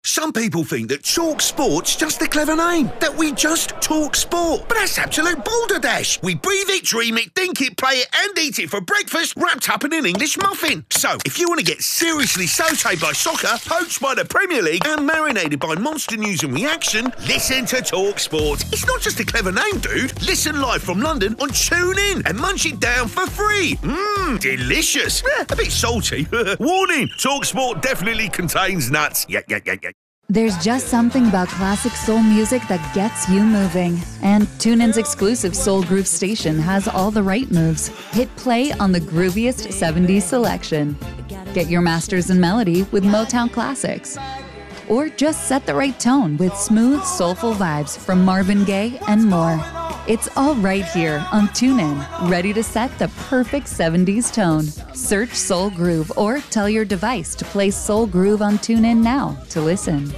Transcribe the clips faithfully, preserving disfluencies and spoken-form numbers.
Some people think that Talk Sport's just a clever name, that we just talk sport. But that's absolute balderdash. We breathe it, dream it, think it, play it and eat it for breakfast, wrapped up in an English muffin. So, if you want to get seriously sautéed by soccer, poached by the Premier League and marinated by monster news and reaction, listen to Talk Sport. It's not just a clever name, dude. Listen live from London on TuneIn and munch it down for free. Mmm, delicious. Eh, a bit salty. Warning, Talk Sport definitely contains nuts. Yeah, yeah, yeah, yeah. There's just something about classic soul music that gets you moving. And TuneIn's exclusive Soul Groove station has all the right moves. Hit play on the grooviest seventies selection. Get your masters in melody with Motown classics. Or just set the right tone with smooth, soulful vibes from Marvin Gaye and more. It's all right here on TuneIn, ready to set the perfect seventies tone. Search Soul Groove or tell your device to play Soul Groove on TuneIn now to listen.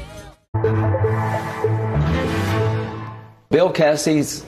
Bill Cassidy's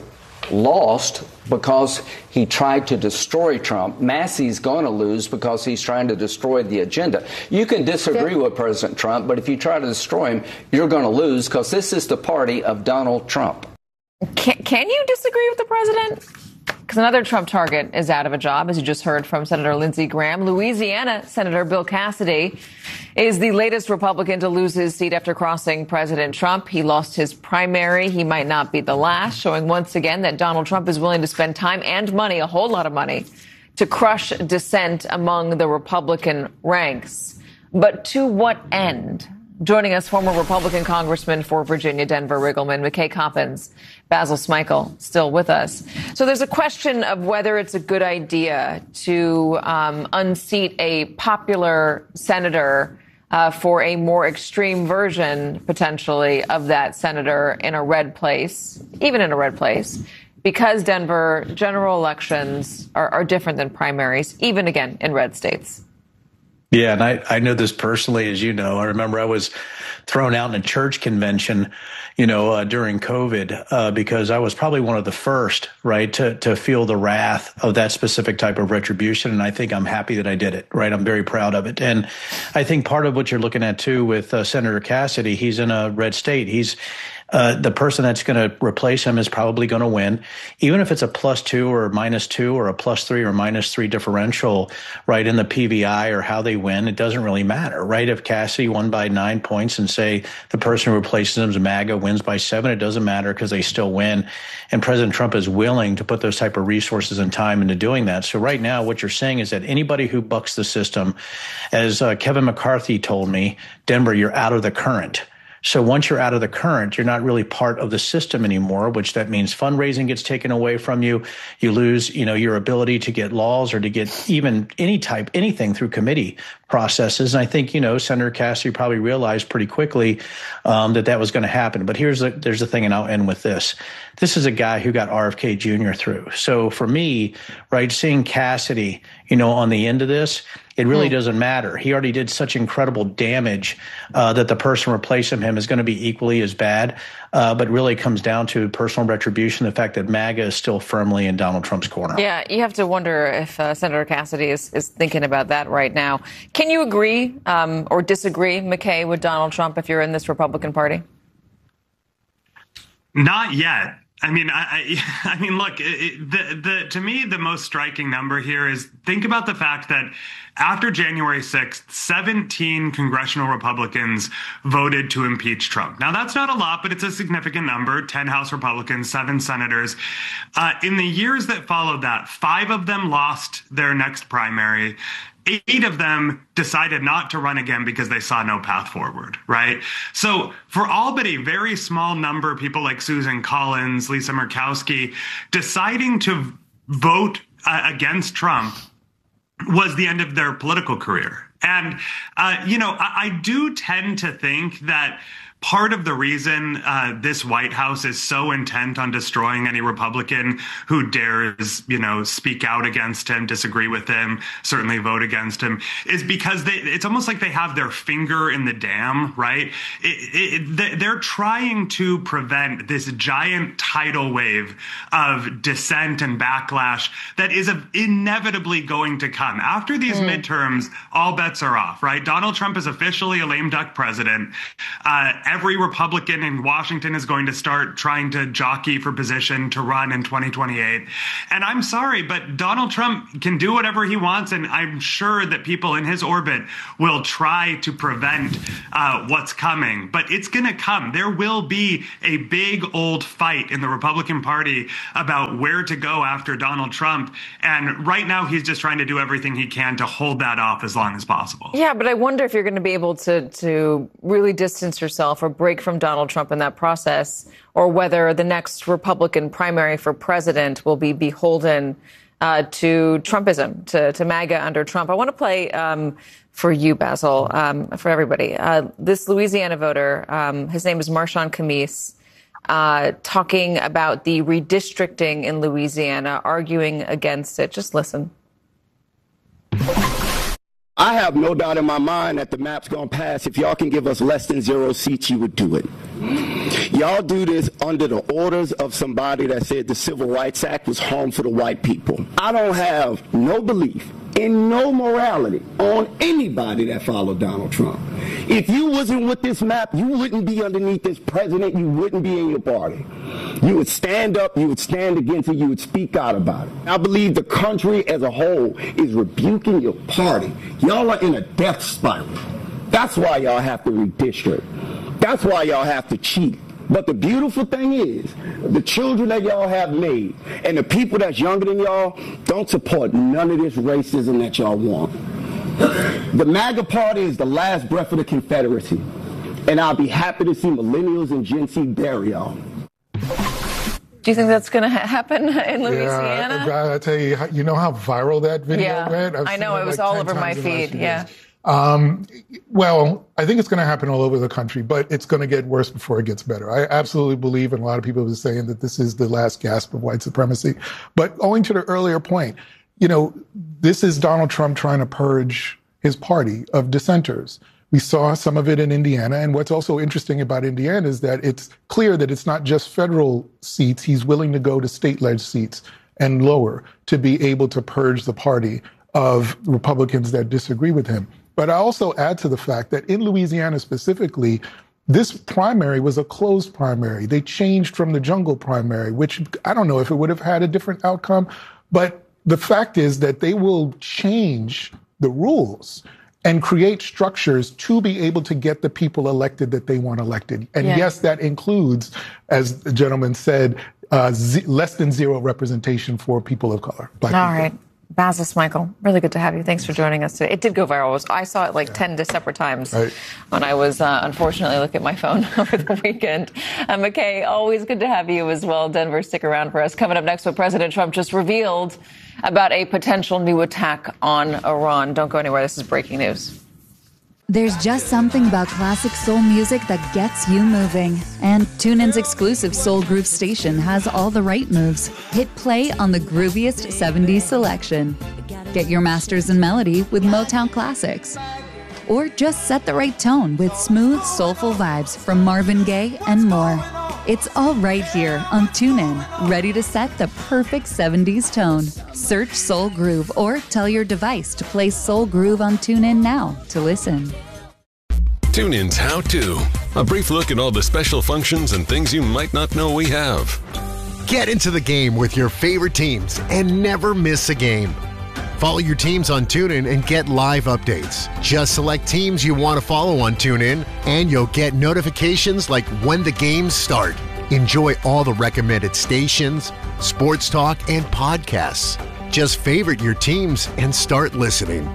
lost because he tried to destroy Trump. Massey's going to lose because he's trying to destroy the agenda. You can disagree yeah. with President Trump, but if you try to destroy him, you're going to lose because this is the party of Donald Trump. Can, can you disagree with the president? Because another Trump target is out of a job, as you just heard from Senator Lindsey Graham. Louisiana Senator Bill Cassidy is the latest Republican to lose his seat after crossing President Trump. He lost his primary. He might not be the last, showing once again that Donald Trump is willing to spend time and money, a whole lot of money, to crush dissent among the Republican ranks. But to what end? Joining us, former Republican Congressman for Virginia, Denver Riggleman, McKay Coppins, Basil Smikle, still with us. So there's a question of whether it's a good idea to um, unseat a popular senator uh, for a more extreme version, potentially, of that senator in a red place, even in a red place, because Denver general elections are, are different than primaries, even, again, in red states. Yeah, and I, I know this personally, as you know. I remember I was thrown out in a church convention, you know, uh, during COVID, uh, because I was probably one of the first, right, to to feel the wrath of that specific type of retribution. And I think I'm happy that I did it, right? I'm very proud of it. And I think part of what you're looking at, too, with uh, Senator Cassidy, he's in a red state. He's Uh, the person that's going to replace him is probably going to win, even if it's a plus two or minus two or a plus three or minus three differential, right, in the P V I or how they win. It doesn't really matter, right? If Cassidy won by nine points and say the person who replaces him is MAGA wins by seven, it doesn't matter because they still win. And President Trump is willing to put those type of resources and time into doing that. So right now, what you're saying is that anybody who bucks the system, as uh, Kevin McCarthy told me, Denver, you're out of the current. So once you're out of the current, you're not really part of the system anymore, which that means fundraising gets taken away from you. You lose, you know, your ability to get laws or to get even any type, anything through committee processes. And I think, you know, Senator Cassidy probably realized pretty quickly um, that that was going to happen. But here's the, there's the thing, and I'll end with this. This is a guy who got R F K Junior through. So for me, right, seeing Cassidy, you know, on the end of this, it really doesn't matter. He already did such incredible damage uh, that the person replacing him is going to be equally as bad. Uh, but really comes down to personal retribution, the fact that MAGA is still firmly in Donald Trump's corner. Yeah, you have to wonder if uh, Senator Cassidy is, is thinking about that right now. Can you agree um, or disagree, McKay, with Donald Trump if you're in this Republican Party? Not yet. I mean, I, I, I mean, look, it, the, the, to me, the most striking number here is think about the fact that after January sixth, seventeen congressional Republicans voted to impeach Trump. Now, that's not a lot, but it's a significant number, ten House Republicans, seven senators. Uh, in the years that followed that, five of them lost their next primary. Eight of them decided not to run again because they saw no path forward, right? So for all but a very small number of people like Susan Collins, Lisa Murkowski, deciding to vote uh, against Trump was the end of their political career. And, uh, you know, I, I do tend to think that part of the reason uh, this White House is so intent on destroying any Republican who dares, you know, speak out against him, disagree with him, certainly vote against him, is because they, it's almost like they have their finger in the dam, right? It, it, they're trying to prevent this giant tidal wave of dissent and backlash that is inevitably going to come. After these mm. midterms, all bets are off, right? Donald Trump is officially a lame duck president. Uh, every Republican in Washington is going to start trying to jockey for position to run in twenty twenty-eight. And I'm sorry, but Donald Trump can do whatever he wants, and I'm sure that people in his orbit will try to prevent uh, what's coming. But it's going to come. There will be a big old fight in the Republican Party about where to go after Donald Trump. And right now, he's just trying to do everything he can to hold that off as long as possible. Yeah, but I wonder if you're going to be able to to really distance yourself or break from Donald Trump in that process, or whether the next Republican primary for president will be beholden uh, to Trumpism, to, to MAGA under Trump. I want to play um, for you, Basil, um, for everybody. Uh, this Louisiana voter, um, his name is Marshawn Khamis, uh, talking about the redistricting in Louisiana, arguing against it. Just listen. I have no doubt in my mind that the map's going to pass. If y'all can give us less than zero seats, you would do it. Y'all do this under the orders of somebody that said the Civil Rights Act was harmful to white people. I don't have no belief in no morality on anybody that followed Donald Trump. If you wasn't with this map, you wouldn't be underneath this president. You wouldn't be in your party. You would stand up, you would stand against it, you would speak out about it. I believe the country as a whole is rebuking your party. Y'all are in a death spiral. That's why y'all have to redistrict. That's why y'all have to cheat. But the beautiful thing is, the children that y'all have made and the people that's younger than y'all don't support none of this racism that y'all want. The MAGA party is the last breath of the Confederacy, and I'll be happy to see millennials and Gen Z bury y'all. Do you think that's going to ha- happen in Louisiana? Yeah, I tell you, you know how viral that video yeah, went? I've I know, it, it was like all over my feed, yeah. Um, well, I think it's going to happen all over the country, but it's going to get worse before it gets better. I absolutely believe, and a lot of people have been saying that this is the last gasp of white supremacy. But owing to the earlier point, you know, this is Donald Trump trying to purge his party of dissenters. We saw some of it in Indiana. And what's also interesting about Indiana is that it's clear that it's not just federal seats. He's willing to go to state-led seats and lower to be able to purge the party of Republicans that disagree with him. But I also add to the fact that in Louisiana specifically, this primary was a closed primary. They changed from the jungle primary, which I don't know if it would have had a different outcome. But the fact is that they will change the rules and create structures to be able to get the people elected that they want elected. And yeah. yes, that includes, as the gentleman said, uh, z- less than zero representation for people of color. Black All people. right. Basil Smikle, really good to have you. Thanks for joining us today. It did go viral. I saw it like yeah. ten separate times right. when I was, uh, unfortunately, looking at my phone over the weekend. Uh, McKay, always good to have you as well. Denver, stick around for us. Coming up next, what President Trump just revealed about a potential new attack on Iran. Don't go anywhere. This is breaking news. There's just something about classic soul music that gets you moving. And TuneIn's exclusive Soul Groove station has all the right moves. Hit play on the grooviest seventies selection. Get your masters in melody with Motown classics. Or just set the right tone with smooth, soulful vibes from Marvin Gaye and more. It's all right here on TuneIn, ready to set the perfect seventies tone. Search Soul Groove or tell your device to play Soul Groove on TuneIn now to listen. TuneIn's How To. A brief look at all the special functions and things you might not know we have. Get into the game with your favorite teams and never miss a game. Follow your teams on TuneIn and get live updates. Just select teams you want to follow on TuneIn, and you'll get notifications like when the games start. Enjoy all the recommended stations, sports talk, and podcasts. Just favorite your teams and start listening.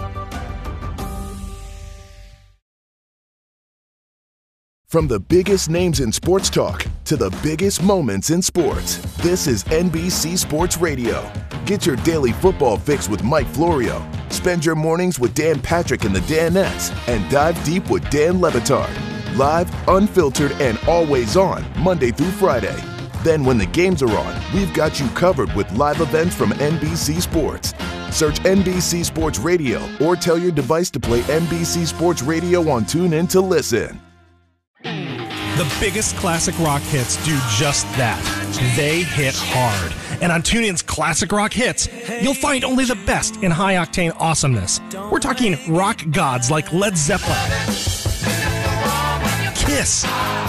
From the biggest names in sports talk to the biggest moments in sports, this is N B C Sports Radio. Get your daily football fix with Mike Florio. Spend your mornings with Dan Patrick and the Danettes, and dive deep with Dan Le Batard. Live, unfiltered, and always on, Monday through Friday. Then when the games are on, we've got you covered with live events from N B C Sports. Search N B C Sports Radio or tell your device to play N B C Sports Radio on TuneIn to listen. The biggest classic rock hits do just that. They hit hard. And on TuneIn's Classic Rock Hits, you'll find only the best in high-octane awesomeness. We're talking rock gods like Led Zeppelin, Kiss,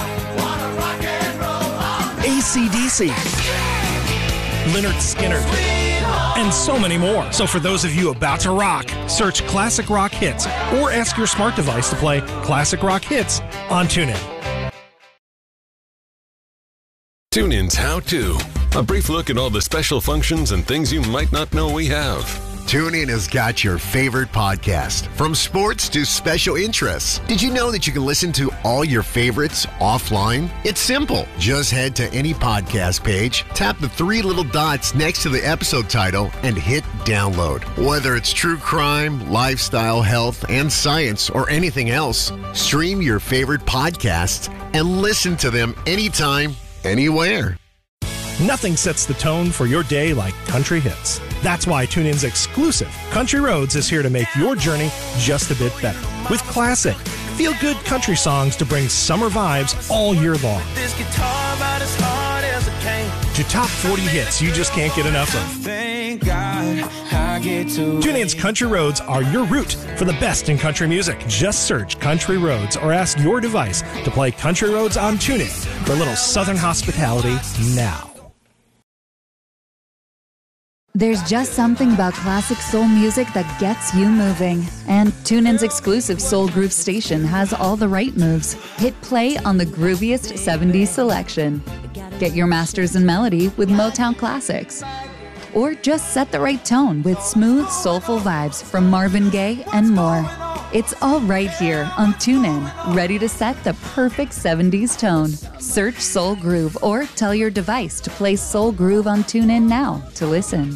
A C D C, Lynyrd Skynyrd, and so many more. So for those of you about to rock, search Classic Rock Hits or ask your smart device to play Classic Rock Hits on TuneIn. TuneIn's How To. A brief look at all the special functions and things you might not know we have. TuneIn has got your favorite podcast, from sports to special interests. Did you know that you can listen to all your favorites offline? It's simple. Just head to any podcast page, tap the three little dots next to the episode title, and hit download. Whether it's true crime, lifestyle, health, and science, or anything else, stream your favorite podcasts and listen to them anytime, anywhere. Nothing sets the tone for your day like country hits. That's why TuneIn's exclusive Country Roads is here to make your journey just a bit better. With classic, feel-good country songs to bring summer vibes all year long. This guitar about as hard as it came. To top forty hits you just can't get enough of. Thank God I get to. TuneIn's Country Roads are your route for the best in country music. Just search Country Roads or ask your device to play Country Roads on TuneIn for a little Southern hospitality now. There's just something about classic soul music that gets you moving. And TuneIn's exclusive Soul Groove station has all the right moves. Hit play on the grooviest seventies selection. Get your masters in melody with Motown classics. Or just set the right tone with smooth, soulful vibes from Marvin Gaye and more. It's all right here on TuneIn, ready to set the perfect seventies tone. Search Soul Groove or tell your device to play Soul Groove on TuneIn now to listen.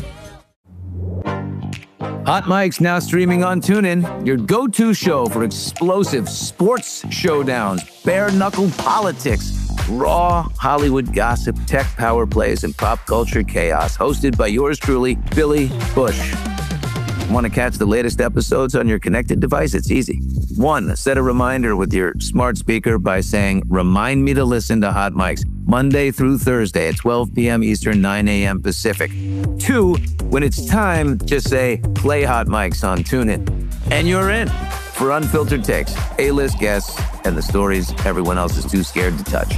Hot Mic's now streaming on TuneIn, your go-to show for explosive sports showdowns, bare-knuckle politics, raw Hollywood gossip, tech power plays, and pop culture chaos, hosted by yours truly, Billy Bush. Want to catch the latest episodes on your connected device? It's easy. One, set a reminder with your smart speaker by saying, remind me to listen to Hot Mics Monday through Thursday at twelve p.m. Eastern, nine a.m. Pacific. Two, when it's time, just say, play Hot Mics on TuneIn. And you're in for unfiltered takes, A-list guests, and the stories everyone else is too scared to touch.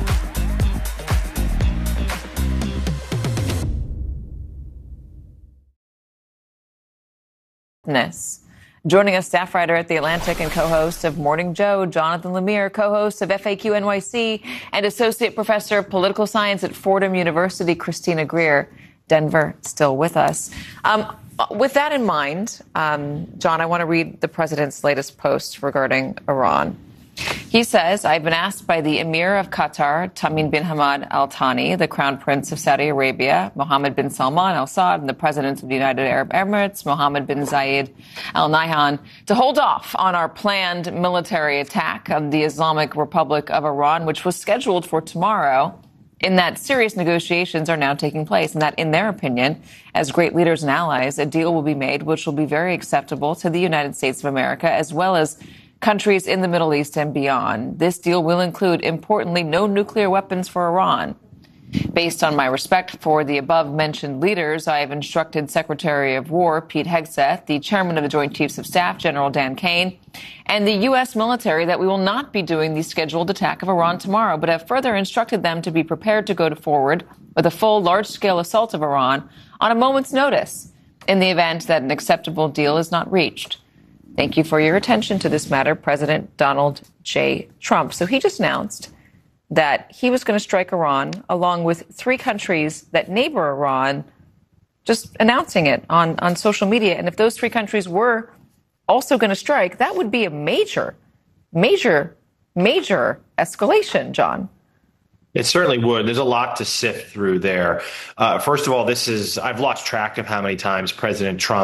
Joining us, staff writer at The Atlantic and co-host of Morning Joe, Jonathan Lemire, co-host of F A Q N Y C, and associate professor of political science at Fordham University, Christina Greer. Denver, still with us. Um, with that in mind, um, John, I want to read the president's latest post regarding Iran. He says, I've been asked by the Emir of Qatar, Tamim bin Hamad Al Thani, the Crown Prince of Saudi Arabia, Mohammed bin Salman Al Saud, and the President of the United Arab Emirates, Mohammed bin Zayed Al Nahyan, to hold off on our planned military attack on the Islamic Republic of Iran, which was scheduled for tomorrow, in that serious negotiations are now taking place, and that, in their opinion, as great leaders and allies, a deal will be made which will be very acceptable to the United States of America, as well as countries in the Middle East and beyond. This deal will include, importantly, no nuclear weapons for Iran. Based on my respect for the above-mentioned leaders, I have instructed Secretary of War Pete Hegseth, the Chairman of the Joint Chiefs of Staff, General Dan Kane, and the U S military that we will not be doing the scheduled attack of Iran tomorrow, but have further instructed them to be prepared to go forward with a full, large-scale assault of Iran on a moment's notice in the event that an acceptable deal is not reached. Thank you for your attention to this matter, President Donald J. Trump. So he just announced that he was going to strike Iran along with three countries that neighbor Iran, just announcing it on, on social media. And if those three countries were also going to strike, that would be a major, major, major escalation, John. It certainly would. There's a lot to sift through there. Uh, first of all, this is, I've lost track of how many times President Trump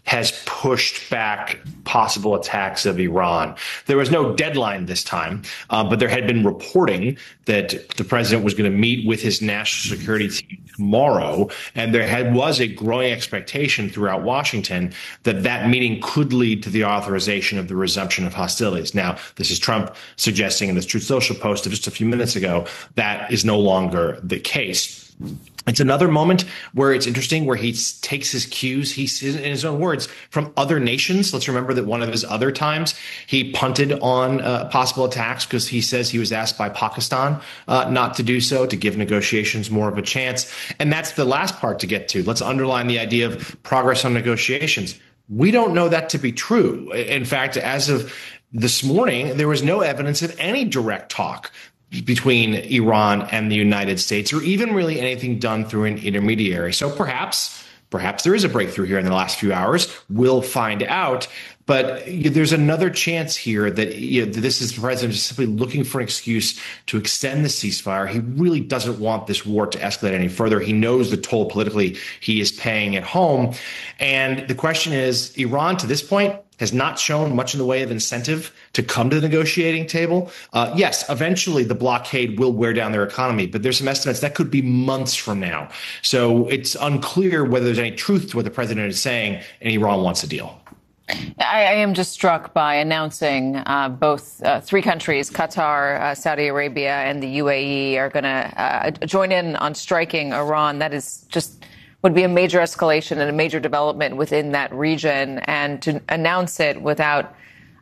has pushed back possible attacks of Iran. There was no deadline this time, uh, but there had been reporting that the president was going to meet with his national security team tomorrow, and there had, was a growing expectation throughout Washington that that meeting could lead to the authorization of the resumption of hostilities. Now, this is Trump suggesting in this Truth Social post of just a few minutes ago that is no longer the case. It's another moment where it's interesting, where he takes his cues, he says in his own words, from other nations. Let's remember that one of his other times he punted on uh, possible attacks because he says he was asked by Pakistan uh, not to do so, to give negotiations more of a chance. And that's the last part to get to. Let's underline the idea of progress on negotiations. We don't know that to be true. In fact, as of this morning, there was no evidence of any direct talk between Iran and the United States, or even really anything done through an intermediary. So perhaps, perhaps there is a breakthrough here in the last few hours. We'll find out. But there's another chance here that, you know, this is the president just simply looking for an excuse to extend the ceasefire. He really doesn't want this war to escalate any further. He knows the toll politically he is paying at home. And the question is, Iran to this point has not shown much in the way of incentive to come to the negotiating table. Uh, yes, eventually the blockade will wear down their economy, but there's some estimates that could be months from now. So it's unclear whether there's any truth to what the president is saying, and Iran wants a deal. I, I am just struck by announcing uh, both uh, three countries, Qatar, uh, Saudi Arabia, and the U A E, are going to uh, join in on striking Iran. That is just would be a major escalation and a major development within that region. And to announce it without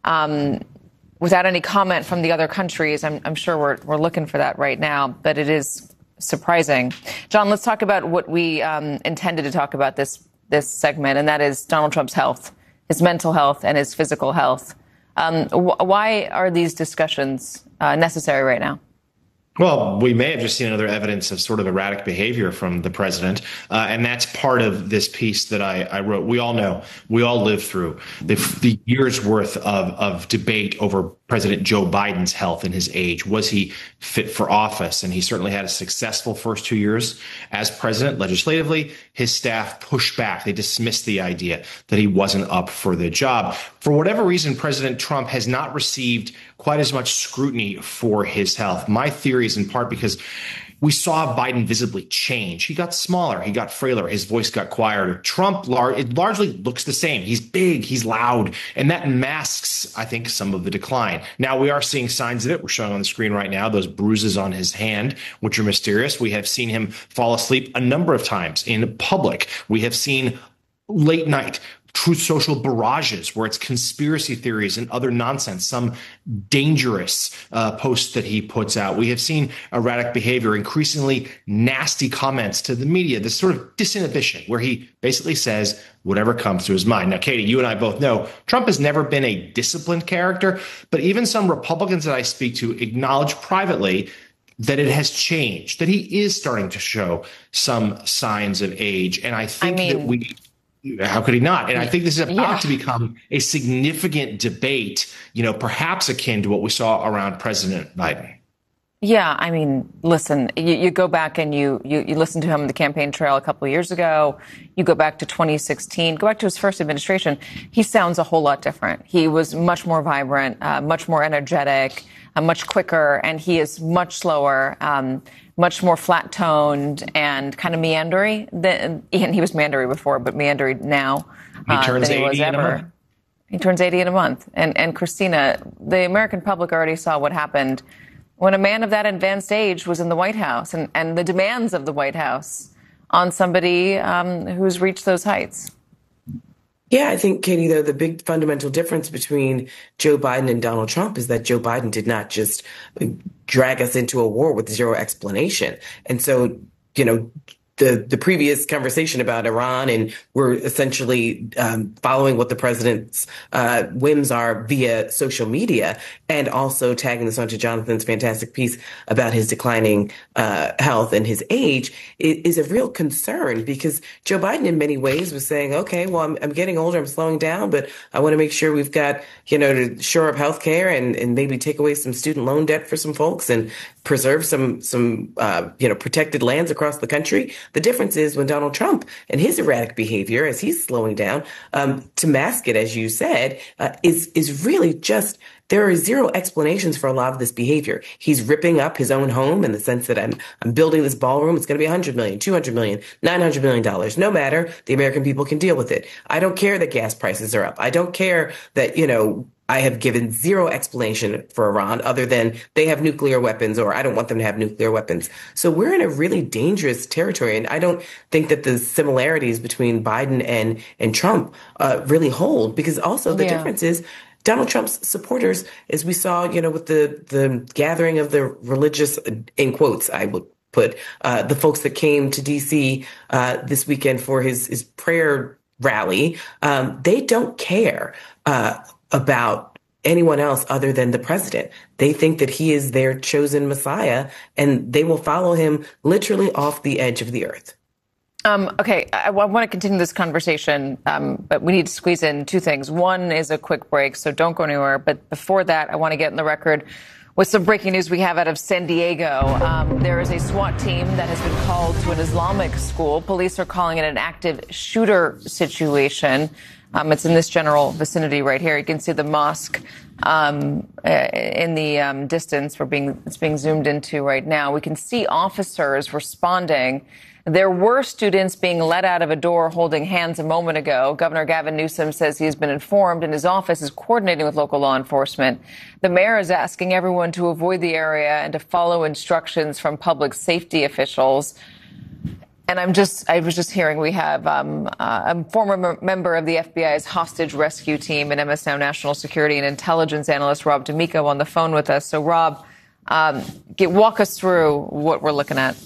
um, without any comment from the other countries, I'm, I'm sure we're we're looking for that right now. But it is surprising. John, let's talk about what we um, intended to talk about this this segment, and that is Donald Trump's health. His mental health and his physical health. Um, wh- why are these discussions uh, necessary right now? Well, we may have just seen another evidence of sort of erratic behavior from the president. Uh, and that's part of this piece that I, I wrote. We all know, we all lived through the, the years worth of, of debate over President Joe Biden's health and his age. Was he fit for office? And he certainly had a successful first two years as president. Legislatively, his staff pushed back. They dismissed the idea that he wasn't up for the job. For whatever reason, President Trump has not received quite as much scrutiny for his health. My theory is in part because we saw Biden visibly change. He got smaller. He got frailer. His voice got quieter. Trump, lar- it largely looks the same. He's big. He's loud. And that masks, I think, some of the decline. Now, we are seeing signs of it. We're showing on the screen right now those bruises on his hand, which are mysterious. We have seen him fall asleep a number of times in public. We have seen late night Truth Social barrages where it's conspiracy theories and other nonsense, some dangerous uh, posts that he puts out. We have seen erratic behavior, increasingly nasty comments to the media, this sort of disinhibition where he basically says whatever comes to his mind. Now, Katie, you and I both know Trump has never been a disciplined character, but even some Republicans that I speak to acknowledge privately that it has changed, that he is starting to show some signs of age. And I think I mean, that we... How could he not? And I think this is about yeah. to become a significant debate, you know, perhaps akin to what we saw around President Biden. Yeah, I mean, listen, you, you go back and you, you you listen to him on the campaign trail a couple of years ago. You go back to twenty sixteen, go back to his first administration. He sounds a whole lot different. He was much more vibrant, uh, much more energetic, uh, much quicker, and he is much slower, um, much more flat-toned and kind of meandery. Than, and he was meandery before, but meandery now uh, he turns than he was eighty ever. In a month. He turns eighty in a month. And, and Christina, the American public already saw what happened when a man of that advanced age was in the White House and, and the demands of the White House on somebody um, who's reached those heights. Yeah, I think, Katie, though, the big fundamental difference between Joe Biden and Donald Trump is that Joe Biden did not just drag us into a war with zero explanation. And so, you know, the, the previous conversation about Iran, and we're essentially um, following what the president's uh, whims are via social media, and also tagging this onto Jonathan's fantastic piece about his declining uh, health and his age is a real concern, because Joe Biden in many ways was saying, okay, well, I'm, I'm getting older, I'm slowing down, but I want to make sure we've got, you know, to shore up health care and, and maybe take away some student loan debt for some folks and preserve some, some uh, you know, protected lands across the country. The difference is when Donald Trump and his erratic behavior, as he's slowing down, um, to mask it, as you said, uh, is is really just, there are zero explanations for a lot of this behavior. He's ripping up his own home in the sense that I'm I'm building this ballroom. It's going to be one hundred million dollars, two hundred million dollars, nine hundred million dollars. No matter. The American people can deal with it. I don't care that gas prices are up. I don't care that, you know, I have given zero explanation for Iran other than they have nuclear weapons or I don't want them to have nuclear weapons. So we're in a really dangerous territory. And I don't think that the similarities between Biden and, and Trump uh, really hold, because also the Yeah. difference is Donald Trump's supporters, as we saw, you know, with the, the gathering of the religious, in quotes, I would put, uh, the folks that came to D C uh, this weekend for his, his prayer rally, um, they don't care uh, about anyone else other than the president. They think that he is their chosen Messiah, and they will follow him literally off the edge of the earth. Um, okay, I, I want to continue this conversation, um, but we need to squeeze in two things. One is a quick break, so don't go anywhere. But before that, I want to get in the record with some breaking news we have out of San Diego. Um, there is a SWAT team that has been called to an Islamic school. Police are calling it an active shooter situation. Um, it's in this general vicinity right here. You can see the mosque um, in the um, distance. We're being, it's being zoomed into right now. We can see officers responding. There were students being let out of a door holding hands a moment ago. Governor Gavin Newsom says he has been informed and his office is coordinating with local law enforcement. The mayor is asking everyone to avoid the area and to follow instructions from public safety officials. And I'm just, I was just hearing we have um, uh, a former m- member of the F B I's hostage rescue team and M S N national security and intelligence analyst Rob D'Amico on the phone with us. So, Rob, um, get, walk us through what we're looking at.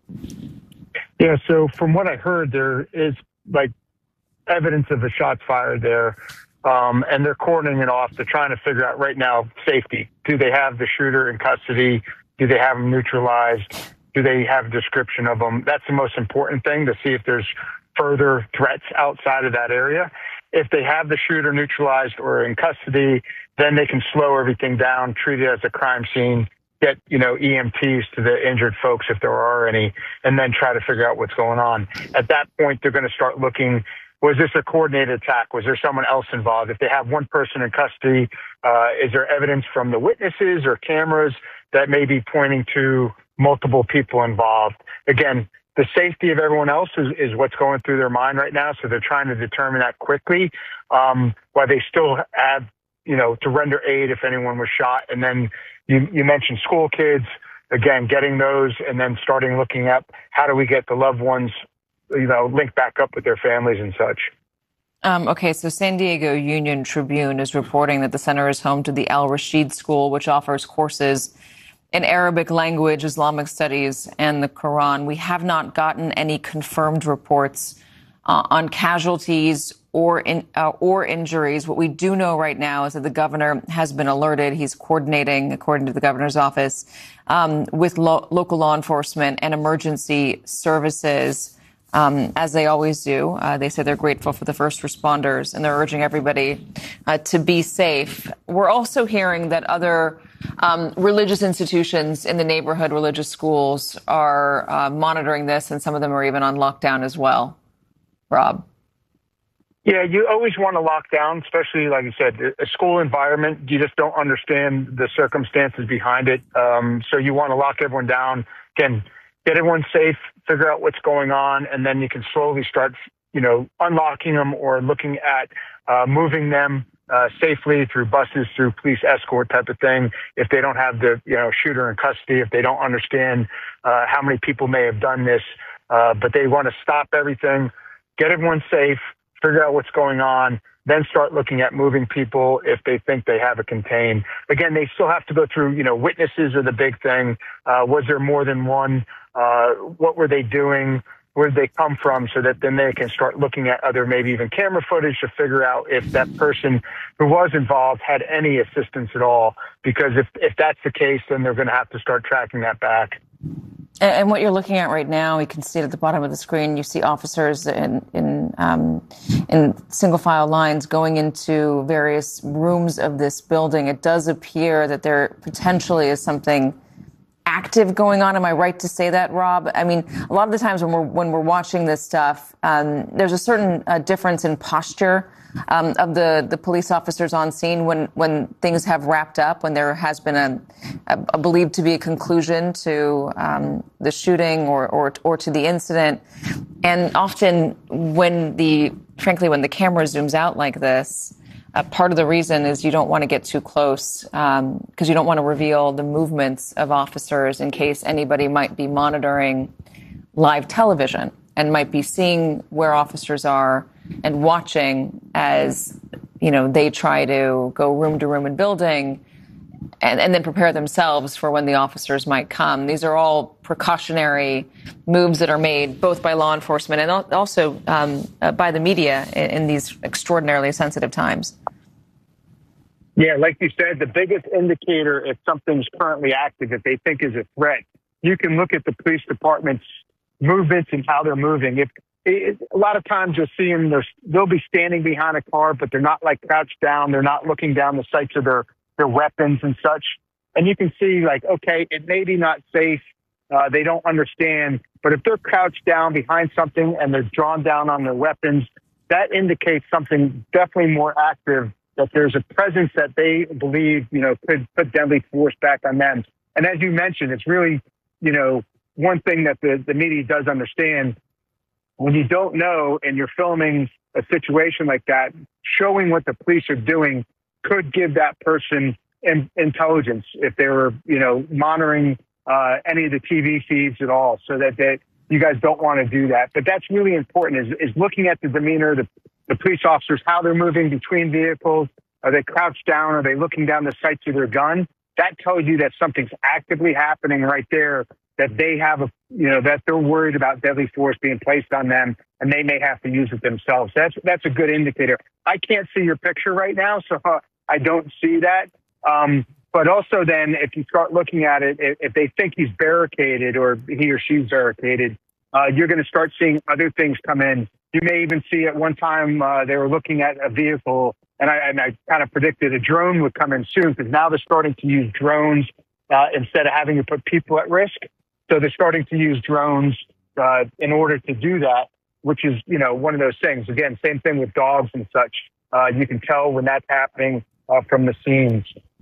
Yeah, so from what I heard, there is like evidence of a shots fired there, um, and they're cordoning it off. They're trying to figure out right now safety. Do they have the shooter in custody? Do they have him neutralized? Do they have a description of them? That's the most important thing, to see if there's further threats outside of that area. If they have the shooter neutralized or in custody, then they can slow everything down, treat it as a crime scene, get, you know, E M Ts to the injured folks if there are any, and then try to figure out what's going on. At that point, they're going to start looking, was this a coordinated attack? Was there someone else involved? If they have one person in custody, uh, is there evidence from the witnesses or cameras that may be pointing to multiple people involved? Again, the safety of everyone else is, is what's going through their mind right now. So they're trying to determine that quickly, um, while they still have, you know, to render aid if anyone was shot. And then you, you mentioned school kids, again, getting those and then starting looking up, how do we get the loved ones, you know, linked back up with their families and such. Um, okay, so San Diego Union Tribune is reporting that the center is home to the Al Rashid School, which offers courses in Arabic language, Islamic studies, and the Quran. We have not gotten any confirmed reports uh, on casualties or in, uh, or injuries. What we do know right now is that the governor has been alerted. He's coordinating, according to the governor's office, um, with lo- local law enforcement and emergency services, um, as they always do. Uh, they say they're grateful for the first responders, and they're urging everybody uh, to be safe. We're also hearing that other Um, religious institutions in the neighborhood, religious schools, are uh, monitoring this, and some of them are even on lockdown as well. Rob? Yeah, you always want to lock down, especially, like you said, a school environment. You just don't understand the circumstances behind it. Um, so you want to lock everyone down. Again, get everyone safe, figure out what's going on, and then you can slowly start, you know, unlocking them or looking at uh, moving them Uh, safely through buses, through police escort type of thing. If they don't have the, you know, shooter in custody, if they don't understand uh, how many people may have done this, uh, but they want to stop everything, get everyone safe, figure out what's going on, then start looking at moving people if they think they have it contained. Again, they still have to go through, you know, witnesses are the big thing. Uh, was there more than one? Uh, what were they doing? Where did they come from, so that then they can start looking at other, maybe even camera footage, to figure out if that person who was involved had any assistance at all. Because if, if that's the case, then they're going to have to start tracking that back. And, and what you're looking at right now, you can see it at the bottom of the screen. You see officers in in, um, in single file lines going into various rooms of this building. It does appear that there potentially is something active going on. Am I right to say that, Rob? I mean, a lot of the times when we're when we're watching this stuff, um, there's a certain uh, difference in posture um, of the, the police officers on scene when, when things have wrapped up, when there has been a, a, a believed to be a conclusion to um, the shooting or, or or to the incident. And often when the, frankly, when the camera zooms out like this, Uh, part of the reason is you don't want to get too close because um, you don't want to reveal the movements of officers in case anybody might be monitoring live television and might be seeing where officers are and watching as, you know, they try to go room to room in building and, and then prepare themselves for when the officers might come. These are all precautionary moves that are made both by law enforcement and also um, uh, by the media in, in these extraordinarily sensitive times. Yeah, like you said, the biggest indicator if something's currently active, if they think is a threat, you can look at the police department's movements and how they're moving. If it, a lot of times you'll see them, they're, they'll be standing behind a car, but they're not like crouched down. They're not looking down the sights of their, their weapons and such. And you can see like, okay, it may be not safe. Uh, they don't understand. But if they're crouched down behind something and they're drawn down on their weapons, that indicates something definitely more active, that there's a presence that they believe, you know, could put deadly force back on them. And as you mentioned, it's really, you know, one thing that the, the media does understand. When you don't know and you're filming a situation like that, showing what the police are doing could give that person in, intelligence if they were, you know, monitoring uh, any of the T V feeds at all, so that, that you guys don't want to do that. But that's really important, is, is looking at the demeanor, the, the police officers, how they're moving between vehicles. Are they crouched down? Are they looking down the sights of their gun? That tells you that something's actively happening right there, that they have a, you know, that they're worried about deadly force being placed on them and they may have to use it themselves. That's, that's a good indicator. I can't see your picture right now, so uh, I don't see that. Um, but also then if you start looking at it, if, if they think he's barricaded or he or she's barricaded, uh, you're going to start seeing other things come in. You may even see at one time uh, they were looking at a vehicle, and I, and I kind of predicted a drone would come in soon, because now they're starting to use drones uh, instead of having to put people at risk. So they're starting to use drones uh, in order to do that, which is, you know, one of those things. Again, same thing with dogs and such. Uh, you can tell when that's happening uh, from the scenes.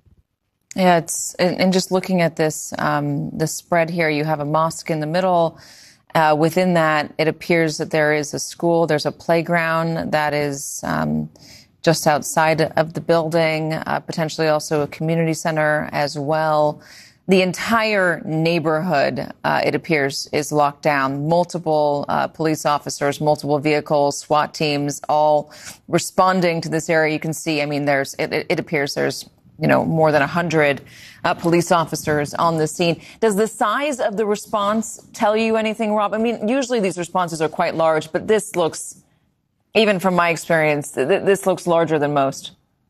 Yeah, it's and, and just looking at this, um, the spread here, you have a mosque in the middle. Uh, within that, it appears that there is a school. There's a playground that is um, just outside of the building, uh, potentially also a community center as well. The entire neighborhood, uh, it appears, is locked down. Multiple uh, police officers, multiple vehicles, SWAT teams, all responding to this area. You can see, I mean, there's it, it appears there's, you know, more than one hundred uh, police officers on the scene. Does the size of the response tell you anything, Rob? I mean, usually these responses are quite large, but this looks, even from my experience, th- this looks larger than most.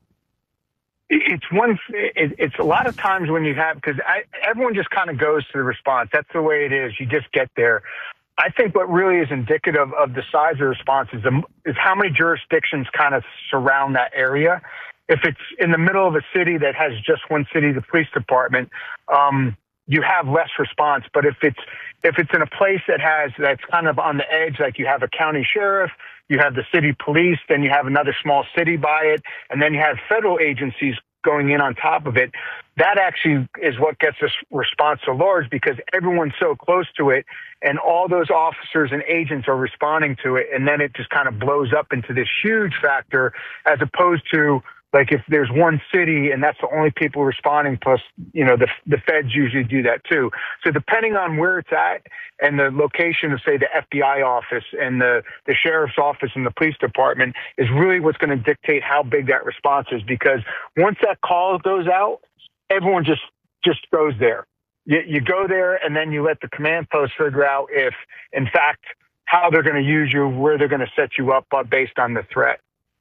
It's one. It's a lot of times when you have, because everyone just kind of goes to the response. That's the way it is. You just get there. I think what really is indicative of the size of the response is, the, is how many jurisdictions kind of surround that area. If it's in the middle of a city that has just one city, the police department, um, you have less response. But if it's if it's in a place that has that's kind of on the edge, like you have a county sheriff, you have the city police, then you have another small city by it, and then you have federal agencies going in on top of it. That actually is what gets this response so large, because everyone's so close to it, and all those officers and agents are responding to it, and then it just kind of blows up into this huge factor, as opposed to, like, if there's one city and that's the only people responding, plus, you know, the the feds usually do that too. So depending on where it's at and the location of, say, the F B I office and the, the sheriff's office and the police department is really what's going to dictate how big that response is. Because once that call goes out, everyone just, just goes there. You, you go there, and then you let the command post figure out if, in fact, how they're going to use you, where they're going to set you up based on the threat.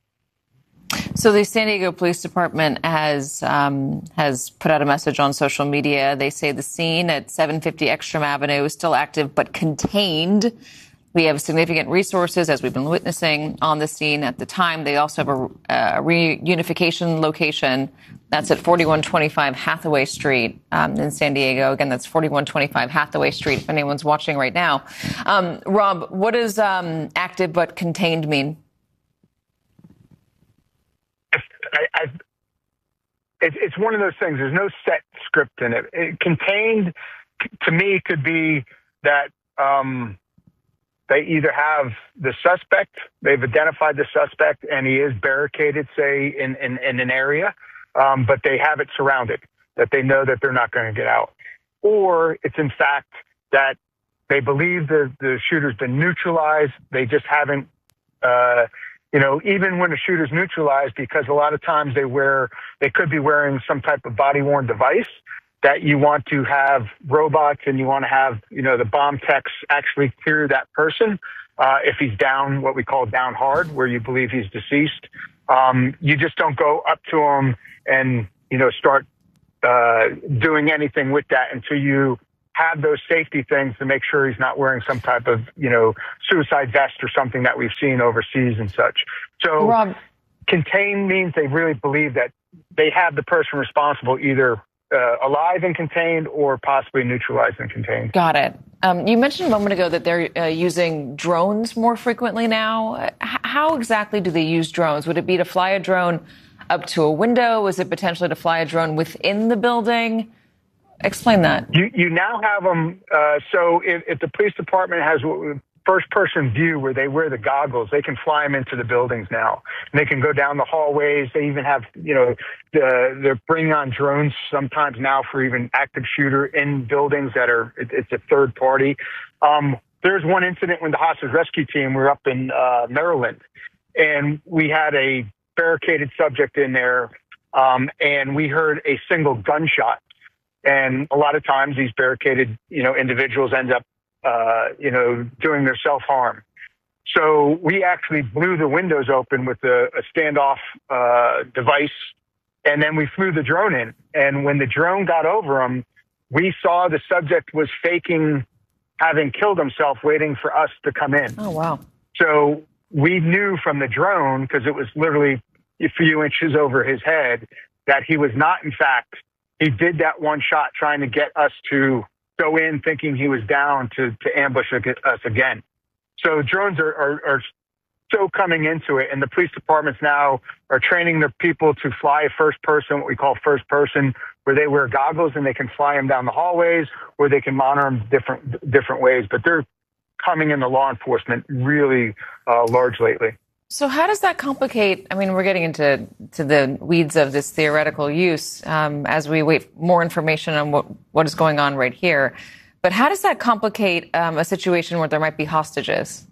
So the San Diego Police Department has um, has put out a message on social media. They say the scene at seven fifty Ekstrom Avenue is still active but contained. We have significant resources, as we've been witnessing, on the scene at the time. They also have a, a reunification location. That's at forty-one twenty-five Hathaway Street um, in San Diego. Again, that's forty-one twenty-five Hathaway Street, if anyone's watching right now. Um, Rob, what does um, active but contained mean? I, I, it, it's one of those things. There's no set script in it. it contained, to me, could be that um, they either have the suspect, they've identified the suspect, and he is barricaded, say, in, in, in an area, um, but they have it surrounded, that they know that they're not going to get out. Or it's, in fact, that they believe the, the shooter's been neutralized. They just haven't, uh, you know, even when a shooter's neutralized, because a lot of times they wear, they could be wearing some type of body-worn device, that you want to have robots and you want to have, you know, the bomb techs actually clear that person uh, if he's down, what we call down hard, where you believe he's deceased. Um, you just don't go up to him and, you know, start uh, doing anything with that until you have those safety things to make sure he's not wearing some type of, you know, suicide vest or something that we've seen overseas and such. So Rob, contain means they really believe that they have the person responsible either Uh, alive and contained or possibly neutralized and contained. Got it. Um, you mentioned a moment ago that they're uh, using drones more frequently now. Uh, h- how exactly do they use drones? Would it be to fly a drone up to a window? Is it potentially to fly a drone within the building? Explain that. You you now have them. Uh, so if, if the police department has first-person view where they wear the goggles, they can fly them into the buildings now. And they can go down the hallways. They even have, you know, the, they're bringing on drones sometimes now for even active shooter in buildings that are, it, it's a third party. Um, there's one incident when the hostage rescue team were up in uh, Maryland, and we had a barricaded subject in there, um, and we heard a single gunshot. And a lot of times these barricaded, you know, individuals end up Uh, you know, doing their self-harm. So we actually blew the windows open with a, a standoff uh, device, and then we flew the drone in. And when the drone got over him, we saw the subject was faking having killed himself, waiting for us to come in. Oh, wow. So we knew from the drone, because it was literally a few inches over his head, that he was not, in fact, he did that one shot trying to get us to go in thinking he was down to, to ambush us again. So drones are, are, are so coming into it, and the police departments now are training their people to fly a first person, what we call first person, where they wear goggles and they can fly them down the hallways, or they can monitor them different, different ways. But they're coming into law enforcement really uh, large lately. So how does that complicate? I mean, we're getting into to the weeds of this theoretical use um, as we wait more information on what, what is going on right here. But how does that complicate um, a situation where there might be hostages?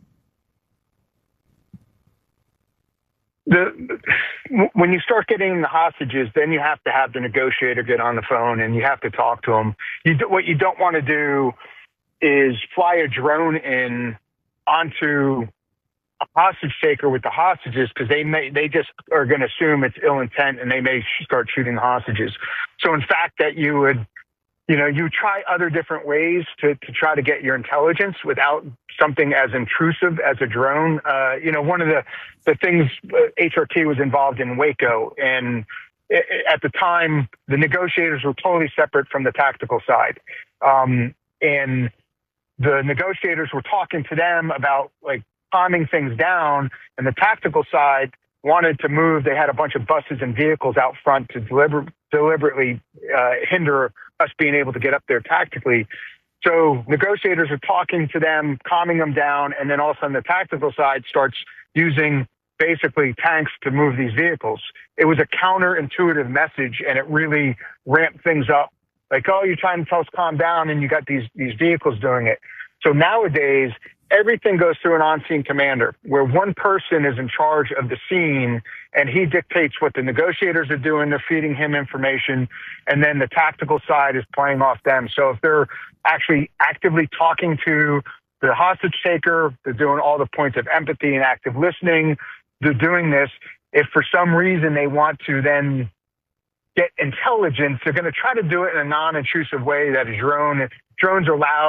The, when you start getting the hostages, then you have to have the negotiator get on the phone and you have to talk to them. You do, what you don't want to do is fly a drone in onto a hostage taker with the hostages, because they may they just are going to assume it's ill intent and they may start shooting the hostages. So in fact, that you would, you know, you try other different ways to, to try to get your intelligence without something as intrusive as a drone. Uh, you know, one of the, the things uh, H R T was involved in Waco, and it, at the time, the negotiators were totally separate from the tactical side. Um, and the negotiators were talking to them about, like, calming things down, and the tactical side wanted to move. They had a bunch of buses and vehicles out front to deliber- deliberately uh, hinder us being able to get up there tactically. So negotiators are talking to them, calming them down, and then all of a sudden the tactical side starts using basically tanks to move these vehicles. It was a counterintuitive message, and it really ramped things up. Like, oh, you're trying to tell us calm down, and you got these these vehicles doing it. So nowadays, everything goes through an on-scene commander, where one person is in charge of the scene, and he dictates what the negotiators are doing. They're feeding him information, and then the tactical side is playing off them. So if they're actually actively talking to the hostage taker, they're doing all the points of empathy and active listening, they're doing this. If for some reason they want to then get intelligence, they're going to try to do it in a non-intrusive way that a drone, drones are loud.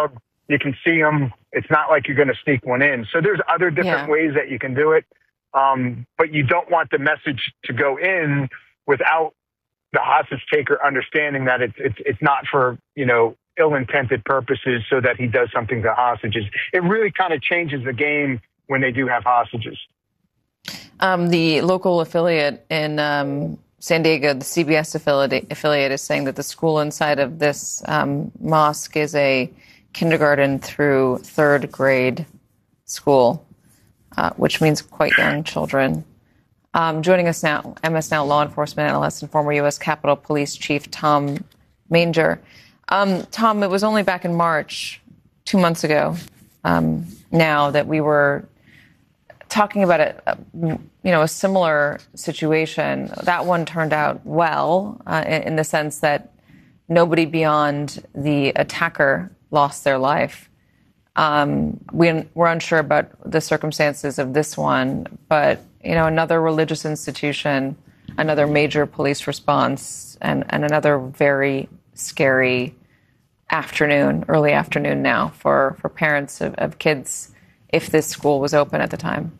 You can see them. It's not like you're going to sneak one in. So there's other different Yeah. ways that you can do it. Um, but you don't want the message to go in without the hostage taker understanding that it's it's it's not for, you know, ill-intended purposes so that he does something to hostages. It really kind of changes the game when they do have hostages. Um, the local affiliate in um, San Diego, the C B S affiliate, affiliate is saying that the school inside of this um, mosque is a kindergarten through third grade school, uh, which means quite young children. Um, joining us now, M S Now law enforcement analyst and former U S Capitol Police Chief Tom Manger. Um, Tom, it was only back in March, two months ago, um, now that we were talking about a, you know, a similar situation. That one turned out well, uh, in, in the sense that nobody beyond the attacker lost their life. Um, we, we're unsure about the circumstances of this one, but, you know, another religious institution, another major police response, and, and another very scary afternoon, early afternoon now for, for parents of, of kids if this school was open at the time.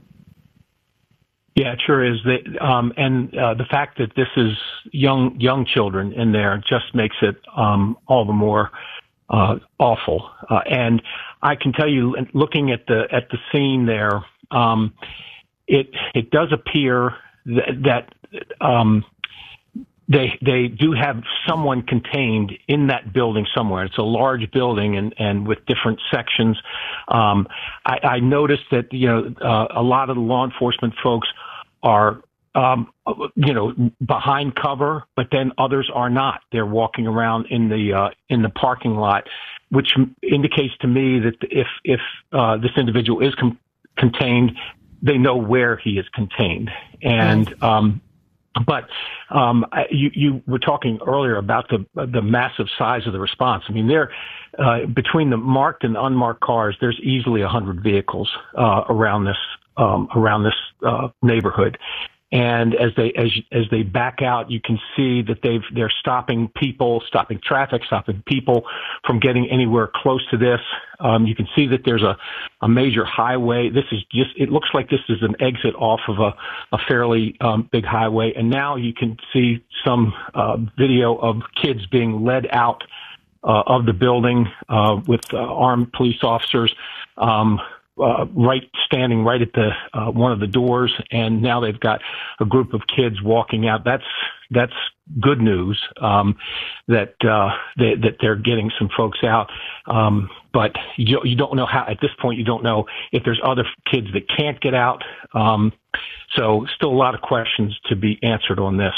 Yeah, it sure is. The, um, and uh, the fact that this is young young children in there just makes it um, all the more uh, awful. Uh, and I can tell you, looking at the at the scene there, um, it it does appear that, that um, they they do have someone contained in that building somewhere. It's a large building and, and with different sections. Um, I, I noticed that, you know, uh, a lot of the law enforcement folks are, um, you know, behind cover, but then others are not. They're walking around in the uh, in the parking lot, which indicates to me that if if uh, this individual is com- contained, they know where he is contained. And um, but um, you you were talking earlier about the the massive size of the response. I mean, there uh, between the marked and unmarked cars, there's easily a hundred vehicles uh, around this um, around this uh, neighborhood. And as they as as they back out, you can see that they've they're stopping people, stopping traffic, stopping people from getting anywhere close to this. Um, you can see that there's a, a major highway. This is just it looks like this is an exit off of a, a fairly um, big highway. And now you can see some uh, video of kids being led out uh, of the building uh, with uh, armed police officers. Um, Uh, right, standing right at the uh, one of the doors, and now they've got a group of kids walking out. That's that's good news um, that uh, they, that they're getting some folks out. Um, but you you don't know how at this point. You don't know if there's other kids that can't get out. Um, so still a lot of questions to be answered on this.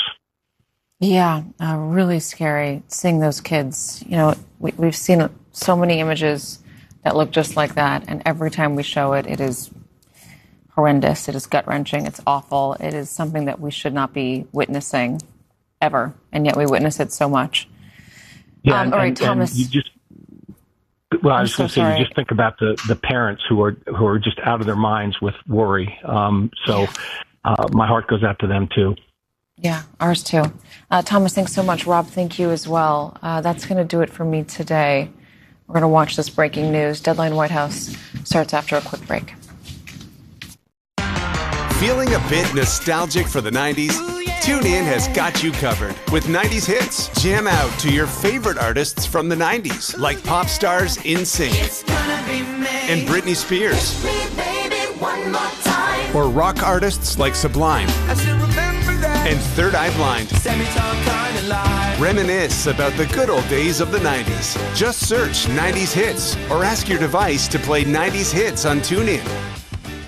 Yeah, uh, really scary seeing those kids. You know, we, we've seen so many images that look just like that, and every time we show it, it is horrendous. It is gut-wrenching. It's awful. It is something that we should not be witnessing ever, and yet we witness it so much. Yeah, um, and, all right, and, Thomas. And you just, well, I was so going to say, sorry. you just think about the, the parents who are who are just out of their minds with worry. Um, so uh, my heart goes out to them too. Yeah, ours too. Uh, Thomas, thanks so much. Rob, thank you as well. Uh, that's going to do it for me today. We're going to watch this breaking news. Deadline White House starts after a quick break. Feeling a bit nostalgic for the nineties? TuneIn has got you covered with nineties hits. Jam out to your favorite artists from the nineties, like pop stars NSYNC and Britney Spears. Or rock artists like Sublime and Third Eye Blind. Reminisce about the good old days of the nineties. Just search nineties hits or ask your device to play nineties hits on TuneIn.